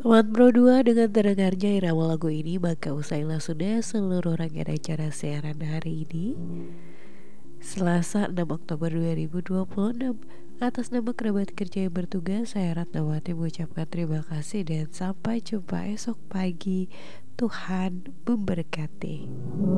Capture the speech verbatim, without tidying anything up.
Teman Pro dua dengan terdengarnya irama lagu ini, maka usailah sudah seluruh rangkaian acara siaran hari ini, Selasa enam Oktober dua ribu dua puluh enam. Atas nama kerabat kerja yang bertugas, saya Ratnawati mengucapkan terima kasih dan sampai jumpa esok pagi. Tuhan memberkati.